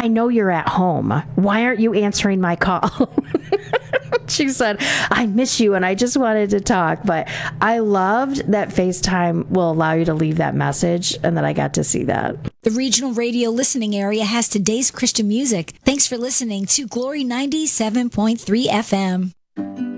I know you're at home. Why aren't you answering my call? She said, I miss you and I just wanted to talk. But I loved that FaceTime will allow you to leave that message and that I got to see that. The regional radio listening area has today's Christian music. Thanks for listening to Glory 97.3 FM.